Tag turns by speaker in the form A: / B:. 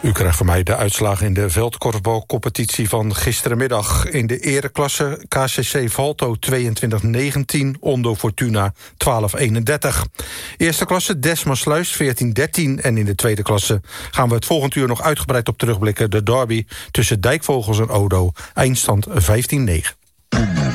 A: U krijgt van mij de uitslagen in de veldkorfbalcompetitie van gisterenmiddag. In de ereklasse KCC Valto 22-19, Ondo Fortuna 12-31. Eerste klasse Desmasluis 14-13 en in de tweede klasse gaan we het volgend uur nog uitgebreid op terugblikken. De derby tussen Dijkvogels en Odo, eindstand 15-9.